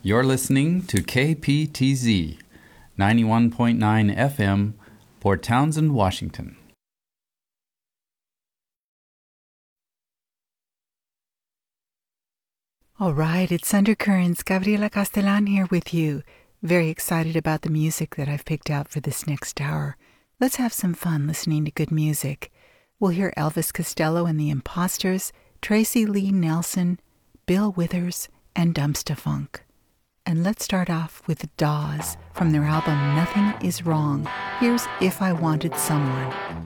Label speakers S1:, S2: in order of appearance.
S1: You're listening to KPTZ 91.9 FM, Port Townsend, Washington.
S2: All right, it's Undercurrents. Gabriela Castellan here with you. Very excited about the music that I've picked out for this next hour. Let's have some fun listening to good music. We'll hear Elvis Costello and the Imposters, Tracy Lee Nelson, Bill Withers, and Dumpsta Funk. And let's start off with Dawes from their album Nothing Is Wrong. Here's If I Wanted Someone.